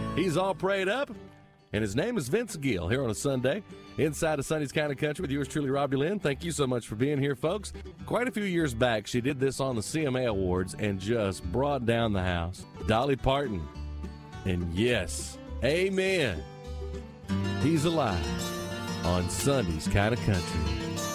He's all prayed up, and his name is Vince Gill here on a Sunday inside of Sonny's Kind of Country with yours truly, Robbie Lynn. Thank you so much for being here, folks. Quite a few years back, she did this on the CMA Awards and just brought down the house. Dolly Parton. And yes, amen, he's alive on Sunday's Kind of Country.